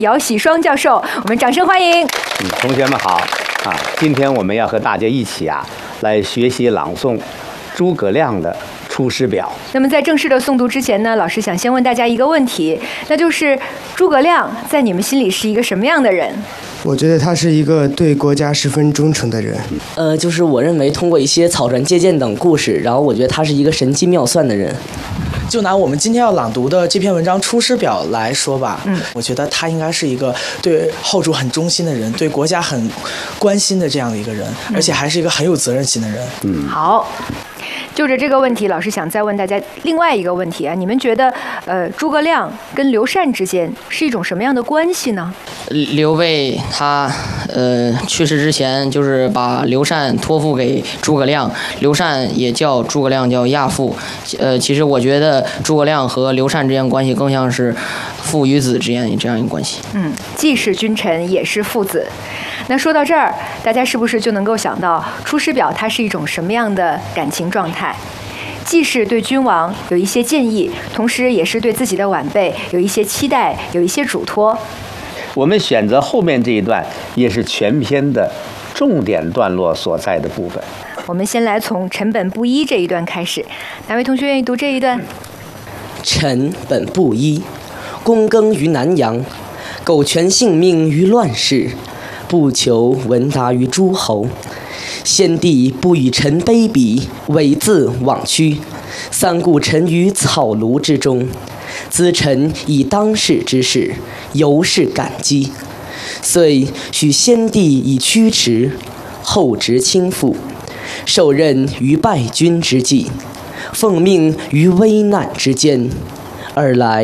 姚喜双教授，我们掌声欢迎。 同学们好啊！今天我们要和大家一起来学习朗诵诸葛亮的《出师表》。 那么在正式的诵读之前呢，老师想先问大家一个问题，那就是诸葛亮在你们心里是一个什么样的人？ 我觉得他是一个对国家十分忠诚的人。 就是我认为通过一些草船借箭等故事，然后我觉得他是一个神机妙算的人。 就拿我们今天要朗读的这篇文章《出师表》来说吧，我觉得他应该是一个对后主很忠心的人，对国家很关心的这样的一个人，而且还是一个很有责任心的人。 好。就着这个问题，老师想再问大家另外一个问题啊，你们觉得诸葛亮跟刘禅之间是一种什么样的关系呢？ 刘备他去世之前就是把刘禅托付给诸葛亮，刘禅也叫诸葛亮叫亚父。其实我觉得诸葛亮和刘禅之间关系更像是父与子之间这样一个关系。 既是君臣也是父子。那说到这儿，大家是不是就能够想到《出师表》它是一种什么样的感情状态？既是对君王有一些建议，同时也是对自己的晚辈有一些期待，有一些嘱托。 我们选择后面这一段，也是全篇的重点段落所在的部分。 我们先来从臣本布衣这一段开始，哪位同学愿意读这一段？ 臣本布衣，躬耕于南阳，苟全性命于乱世，不求闻达于诸侯。先帝不与臣卑鄙，猥自枉屈。三顾臣于草庐之中，咨臣以当世之事，由是感激。遂许先帝以驱驰，后值倾覆，受任于败军之际，奉命于危难之间，尔来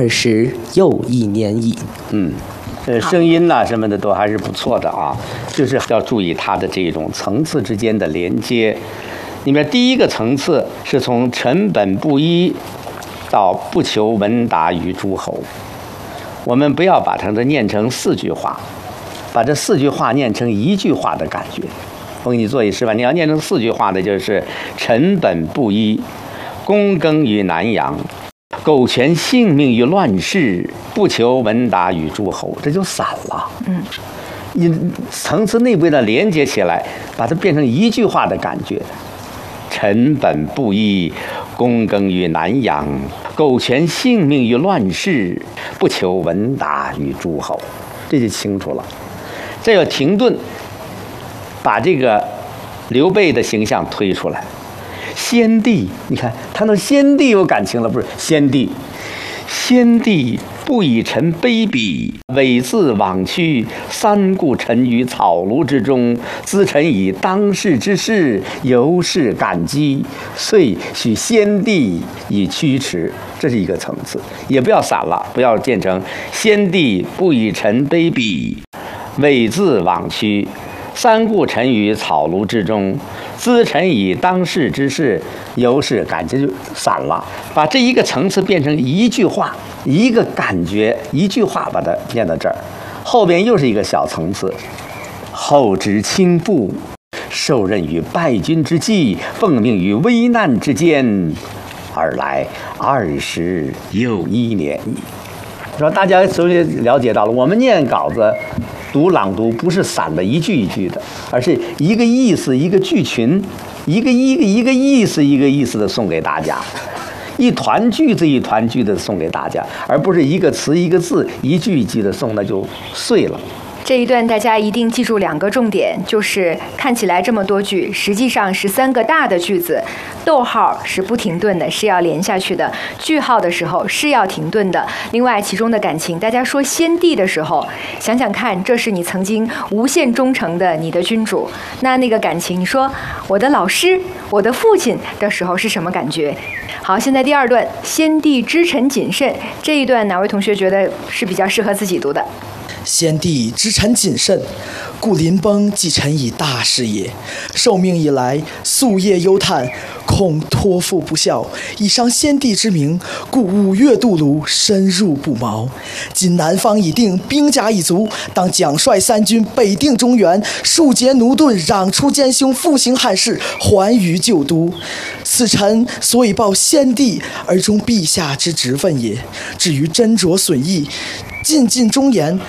20又1年矣。 声音什么的都还是不错的啊，就是要注意它的这种层次之间的连接。里面第一个层次是从臣本布衣到不求闻达于诸侯，我们不要把它念成4句话，把这4句话念成1句话的感觉。我给你做一示范，你要念成4句话的，就是臣本布衣，躬耕于南阳，苟全性命于乱世，不求闻达于诸侯，这就散了。你层次内部的连接起来，把它变成1句话的感觉。臣本布衣，躬耕于南阳，苟全性命于乱世，不求闻达于诸侯，这就清楚了。这要停顿，把这个刘备的形象推出来。先帝，你看他那先帝有感情了，不是？先帝不以臣卑鄙，猥自枉屈。三顾臣于草庐之中，咨臣以当世之事，由是感激。遂许先帝以驱驰，这是一个层次。也不要散了，不要变成先帝不以臣卑鄙，猥自枉屈。三顾臣于草庐之中，咨臣以当世之事，由是感激，就散了。把这一个层次变成1句话，一个感觉，1句话把它念到这儿。后边又是一个小层次，后值倾覆，受任于败军之际，奉命于危难之间，尔来20又1年矣。说大家首先了解到了，我们念稿子朗读不是散的1句1句的，而是一个意思一个句群，一个意思一个意思的送给大家，一团句子一团句子送给大家，而不是一个词一个字1句1句的送，那就碎了。 这一段大家一定记住2个重点，就是看起来这么多句，实际上是3个大的句子，逗号是不停顿的，是要连下去的，句号的时候是要停顿的。另外其中的感情，大家说先帝的时候，想想看，这是你曾经无限忠诚的你的君主，那个感情，你说我的老师我的父亲的时候是什么感觉？好，现在第2段，先帝知臣谨慎，这一段哪位同学觉得是比较适合自己读的？ 先帝知臣谨慎，故临崩寄臣以大事也。受命以来，夙夜忧叹，恐托付不效，以伤先帝之名，故5月渡泸，深入不毛。今南方已定，兵甲已足，当奖率3军，北定中原，庶竭奴钝，攘除奸凶，复兴汉室，还于旧都。此臣所以报先帝而忠陛下之职分也。至于斟酌损益，尽忠言，